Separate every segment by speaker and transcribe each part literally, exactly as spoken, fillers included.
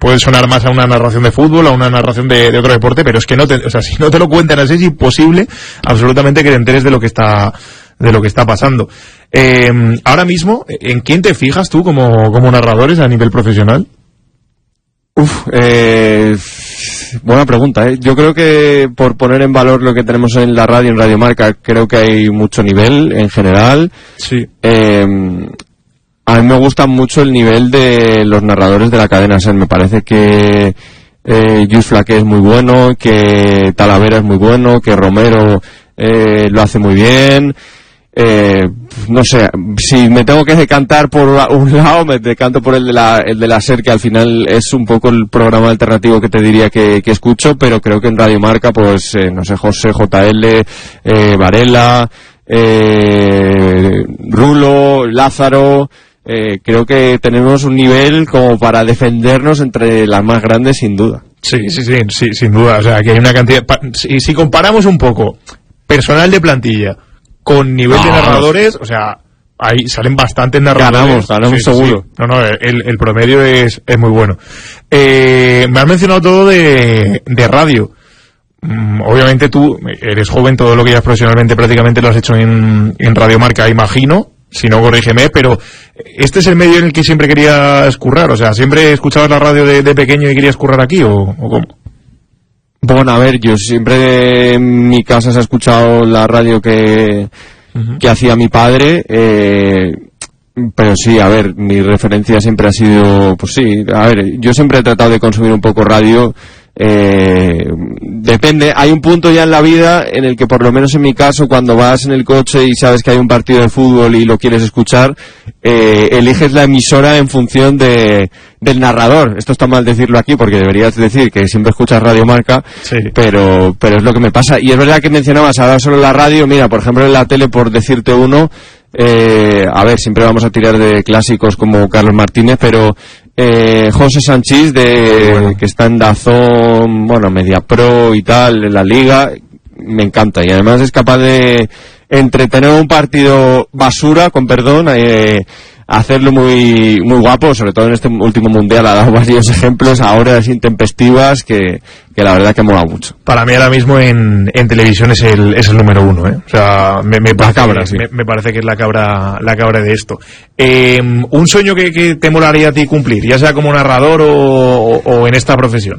Speaker 1: puede sonar más a una narración de fútbol, a una narración de, de otro deporte, pero es que no te, o sea, si no te lo cuentan así es imposible absolutamente que te enteres de lo que está de lo que está pasando. Eh, ahora mismo, ¿en quién te fijas tú como, como narradores a nivel profesional?
Speaker 2: Uf, eh, buena pregunta, ¿eh? Yo creo que por poner en valor lo que tenemos en la radio, en Radio Marca, creo que hay mucho nivel en general.
Speaker 1: Sí.
Speaker 2: Eh, a mí me gusta mucho el nivel de los narradores de la cadena SER. Me parece que eh, Lluís Flaqué es muy bueno, que Talavera es muy bueno, que Romero eh, lo hace muy bien. Eh, no sé, si me tengo que decantar por un lado, me decanto por el de la, el de la SER, que al final es un poco el programa alternativo que te diría que, que escucho, pero creo que en Radio Marca, pues, eh, no sé, José J L, eh, Varela, eh, Rulo, Lázaro, eh, creo que tenemos un nivel como para defendernos entre las más grandes, sin duda.
Speaker 1: Sí, sí, sí, sí, sin duda. O sea, que hay una cantidad. Si, si comparamos un poco personal de plantilla con nivel no. de narradores, o sea, ahí salen bastantes narradores.
Speaker 2: Ganamos, ganamos sí, seguro.
Speaker 1: Sí. No, no, el, el promedio es, es muy bueno. Eh, me has mencionado todo de, de radio. Mm, obviamente tú eres joven, todo lo que ya profesionalmente prácticamente lo has hecho en, en Radio Marca, imagino. Si no, corrígeme, pero ¿este es el medio en el que siempre querías currar? O sea, ¿siempre escuchabas la radio de, de pequeño y querías currar aquí o, o cómo?
Speaker 2: Bueno, a ver, yo siempre en mi casa se ha escuchado la radio que, uh-huh. que hacía mi padre, eh, pero sí, a ver, mi referencia siempre ha sido, pues sí, a ver, yo siempre he tratado de consumir un poco radio. Eh, depende, hay un punto ya en la vida en el que, por lo menos en mi caso, cuando vas en el coche y sabes que hay un partido de fútbol y lo quieres escuchar, eh, eliges la emisora en función de del narrador. Esto está mal decirlo aquí porque deberías decir que siempre escuchas Radio Marca,
Speaker 1: sí.
Speaker 2: pero pero es lo que me pasa. Y es verdad que mencionabas ahora solo la radio. Mira, por ejemplo, en la tele, por decirte uno, eh, a ver, siempre vamos a tirar de clásicos como Carlos Martínez, pero Eh, José Sanchís, de, bueno. que está en Dazón, bueno, Media Pro y tal, en la Liga, me encanta. Y además es capaz de entretener un partido basura, con perdón, eh, hacerlo muy muy guapo, sobre todo en este último mundial ha dado varios ejemplos a horas intempestivas que, que la verdad que mola mucho.
Speaker 1: Para mí ahora mismo en, en televisión es el es el número uno, ¿eh? O sea, me, me, parece,
Speaker 2: cabra,
Speaker 1: que,
Speaker 2: sí.
Speaker 1: me, me parece que es la cabra la cabra de esto. Eh, un sueño que, que te molaría a ti cumplir, ya sea como narrador o, o, o en esta profesión.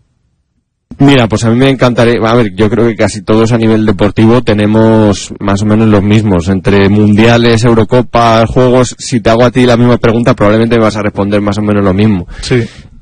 Speaker 2: Mira, pues a mí me encantaría, a ver, yo creo que casi todos a nivel deportivo tenemos más o menos los mismos, entre mundiales, Eurocopas, juegos. Si te hago a ti la misma pregunta, probablemente me vas a responder más o menos lo mismo.
Speaker 1: Sí.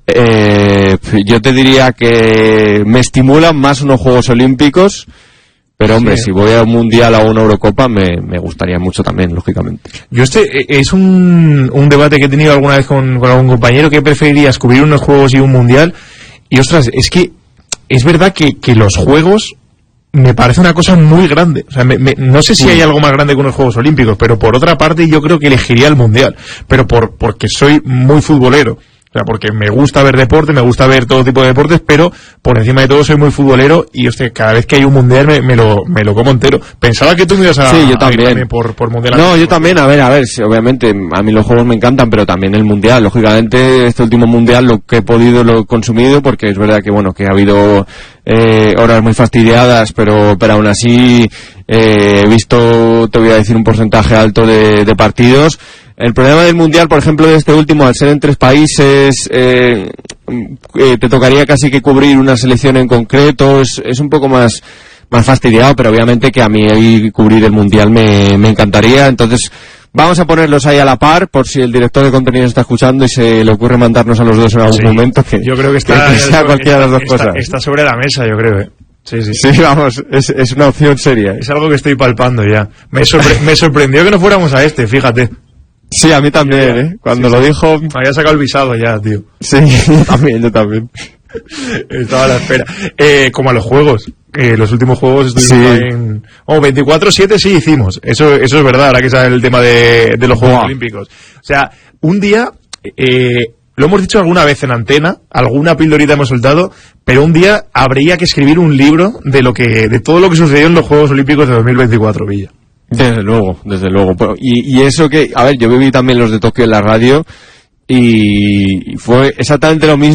Speaker 2: Eh, yo te diría que me estimulan más unos Juegos Olímpicos, pero hombre, sí. si voy a un mundial o a una Eurocopa, me, me gustaría mucho también, lógicamente.
Speaker 1: Yo este es un, un debate que he tenido alguna vez con, con algún compañero. ¿Qué preferirías, cubrir unos juegos y un mundial? Y ostras, es que es verdad que, que los juegos me parece una cosa muy grande. O sea, me, me, no sé si hay algo más grande que unos Juegos Olímpicos, pero por otra parte yo creo que elegiría el mundial. Pero por porque soy muy futbolero. O sea, porque me gusta ver deporte, me gusta ver todo tipo de deportes, pero por encima de todo soy muy futbolero y hostia, cada vez que hay un mundial me, me lo me lo como entero. Pensaba que tú me ibas a,
Speaker 2: sí, yo también.
Speaker 1: a ir también por, por mundial.
Speaker 2: No, yo también, a ver, a ver, sí, obviamente a mí los juegos me encantan, pero también el mundial. Lógicamente este último mundial lo que he podido lo he consumido, porque es verdad que bueno, que ha habido eh, horas muy fastidiadas, pero pero aún así eh, he visto, te voy a decir, un porcentaje alto de, de partidos. El problema del mundial, por ejemplo, de este último, al ser en tres países, eh, eh, te tocaría casi que cubrir una selección en concreto. Es, es un poco más más fastidiado, pero obviamente que a mí cubrir el mundial me, me encantaría. Entonces vamos a ponerlos ahí a la par, por si el director de contenido está escuchando y se le ocurre mandarnos a los dos en algún sí, momento. Que,
Speaker 1: yo creo que está,
Speaker 2: que sea cualquiera de las dos
Speaker 1: está,
Speaker 2: cosas.
Speaker 1: Está sobre la mesa, yo creo, ¿eh? Sí, sí.
Speaker 2: Sí, vamos, es, es una opción seria.
Speaker 1: Es algo que estoy palpando ya. Me, sorpre- me sorprendió que no fuéramos a este, fíjate.
Speaker 2: Sí, a mí también, ¿eh? Cuando sí, lo sí. dijo...
Speaker 1: Me había sacado el visado ya, tío.
Speaker 2: Sí, yo también, yo también.
Speaker 1: Estaba a la espera. Eh, como a los juegos. Eh, los últimos juegos estuvimos sí. en... Oh, veinticuatro siete sí hicimos. Eso eso es verdad, ahora que sale el tema de, de los Juegos wow. Olímpicos. O sea, un día... Eh, lo hemos dicho alguna vez en antena, alguna pildorita hemos soltado, pero un día habría que escribir un libro de lo que de todo lo que sucedió en los Juegos Olímpicos de dos mil veinticuatro, Villa.
Speaker 2: Desde luego, desde luego. Y, y eso que, a ver, yo viví también los de Tokio en la radio y fue exactamente lo mismo.